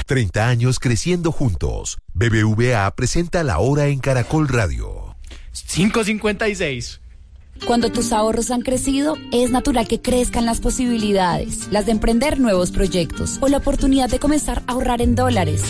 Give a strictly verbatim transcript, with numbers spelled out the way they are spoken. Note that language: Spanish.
treinta años creciendo juntos. B B V A presenta La Hora en Caracol Radio. cinco cincuenta y seis. Cuando tus ahorros han crecido, es natural que crezcan las posibilidades, las de emprender nuevos proyectos o la oportunidad de comenzar a ahorrar en dólares.